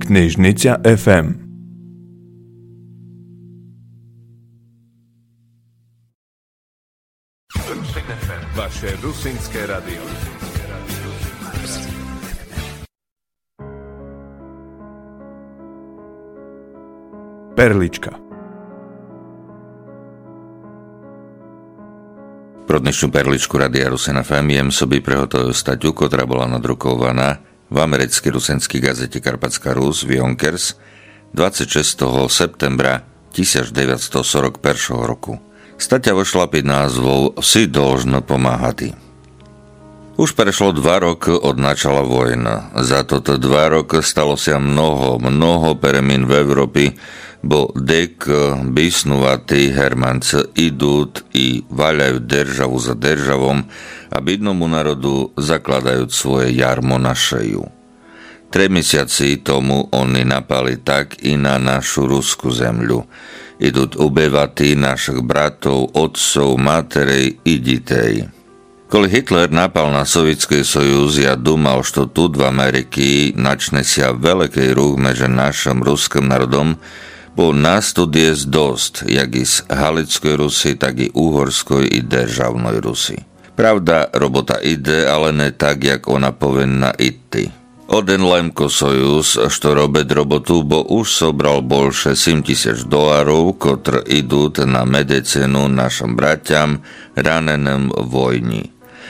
Knižnica FM. Vaše rusínske radio. Perlička. Pro dnešnú perličku Radia Rusin FM jem sobie prihotavil staťu, ktorá bola nadrukovaná v americkej rusenskej gazete Karpatská Rus v Yonkers 26. septembra 1941 roku. Staťa vošla pod názvou Vsi должно pomáhati. Už prešlo 2 roky od načala vojna. Za toto 2 roky stalo sa mnoho peremín v Európe, bo dek bysnuvatí Hermanci idút i vaľajú državu za državom a bidnomu národu zakladajú svoje jarmo na šeju. 3 mesiaci tomu oni napali tak i na našu rusku zemľu. Idут убивати našich bratov, otcov, materej i ditej. Koli Hitler napal na Sovětský sojuz, ja думал, что тут v Ameriky načne sa veľký ruch medzi našim ruským národom, bo nás tu je dosť, jak i z Halickoj Rusy, tak i Uhorskoj i državnoj Rusy. Pravda, robota ide, ale ne tak, jak ona povinna idти. Один Lemko Sojuz, što robit robotu, bo už sobral bolše $7,000, kotr idут na medicinu našim braťam ranenim v vojni.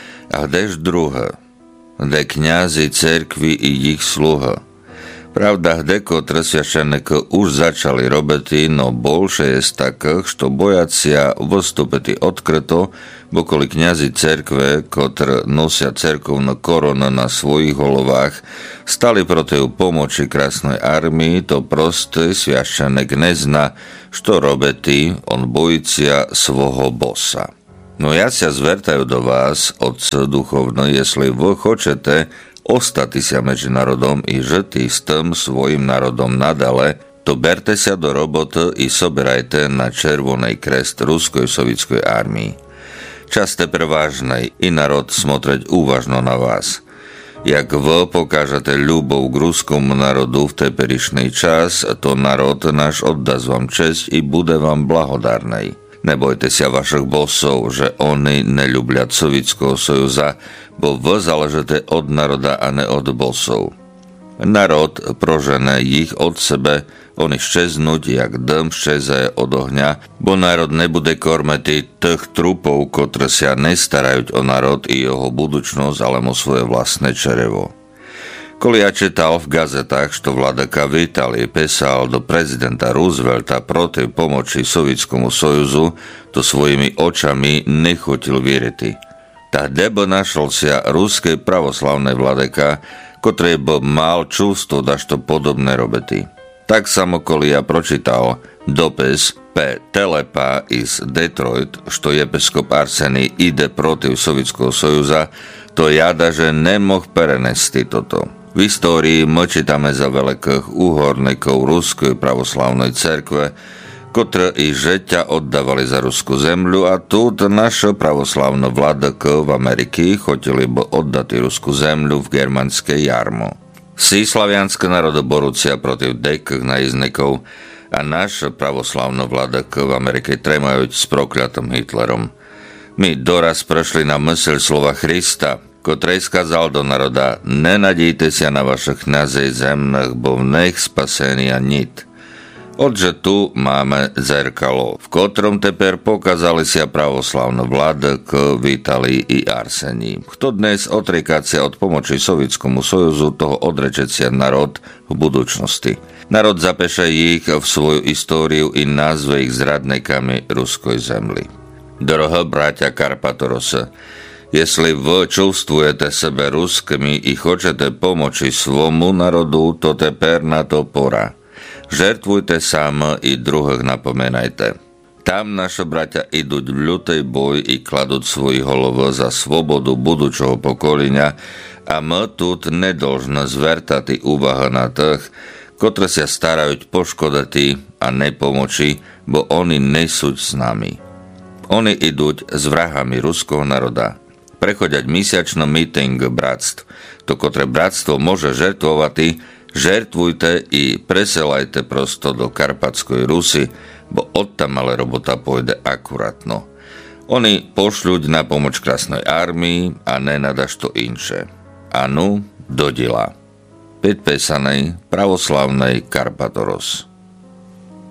A kdež druhé? Kde kňazi, cerkvi i ich sluha? Pravda, kde kotr sviašenek už začali robiti, no bolše je z takých, što bojacia vystúpiti odkryto, bo koli kňazi cerkve, kotr nosia cerkovnú koronu na svojich holovách, stali proti pomoci krásnej armii, to prostý sviašenek nezna, što robiti, on bojícia svoho bossa. No ja sa zvertajú do vás, otce duchovno, jestli vy chcete ostati sa medzi národom i žiti s tým svojim národom nadale, to berte sa do roboty i soberajte na Červonej krest Ruskoj sovětskoj armii. Čas teper vážnej i národ smotreť úvažno na vás. Jak vy pokážete ľubov k ruskému národu v teperišný čas, to národ náš oddaz vám česť i bude vám blahodárnej. Nebojte sa vašich bosov, že oni neľublia Sovětského sojuza, bo vy záležete od národa a ne od bosov. Národ prožene ich od sebe, oni ščeznúť, jak dym ščezaje od ohňa, bo národ nebude kormeti tých trupov, ktoré sa nestarajú o národ i jeho budučnosť, ale o svoje vlastné čerevo. Koli ja čítal v gazetách, što vladyka v Italii písal do prezidenta Roosevelta proti pomoci Sovětskému sojuzu, to svojimi očami nechotil vieriti. Ta debo našel sa ruskej pravoslavnej vladyka, ktorý by mal čuvstvo dašto podobné robiti. Tak samo koli ja pročítal dopis P. Telepa iz Detroit, što episkop Arsený ide protiv Sovětského sojuza, to jada, že nemoh perenesti toto. V histórii my čítame za veľkých úhorníkov Ruskej pravoslavnej cerkve, ktoré i žeťa oddávali za Ruskú zemľu a tu naše pravoslavné vladyky v Ameriky chotili by oddať Ruskú zemľu v germanské jarmo. Si slavianské národoborúcia proti dekých najízdnikov a naše pravoslavné vladyky v Amerike tremajú s prokľatým Hitlerom. My doraz prešli na mysl slova Krista, ktorý skázal do národa: nenadíjte sa na vašich kňazej zemných, bo v nech spasenia nit. Odže tu máme zerkalo, v ktorom teper pokazali sa pravoslavné vladyky v Italii i Arsenii. Kto dnes odrekať sa od pomoci Sovětskému sojuzu, toho odreče sa národ v budúcnosti. Národ zapeše ich v svoju históriu i nazve ich zradníkami ruskoj zemli. Drohé bratia Karpatorose, jestli vy čuvstvujete sebe ruskými i chcete pomoci svomu národu, to teper na to pora. Žertvujte sám i druhých napomenajte. Tam naše bratia idú v ľutej boj i kladú svoji holovo za svobodu budúčoho pokolenia a my tut nedolžno zvertati úvaha na tých, ktorí sa starajú poškodati a nepomoči, bo oni nesúť s nami. Oni idú s vrahami ruského národa. Prechodať mesiačný meeting bratstv, to ktoré bratstvo môže žertvovati, Žertvujte i preselajte prosto do Karpatskoj Rusy, bo odtam ale robota pôjde akuratno. Oni pošľuť na pomoc krásnej armii a ne nadašto inše. Anu, do dela. Predpísanej pravoslavnej Karpatoros.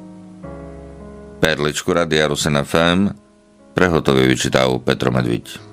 Perličku Radia Rusen FM prehotovie vyčítal Petro Medviť.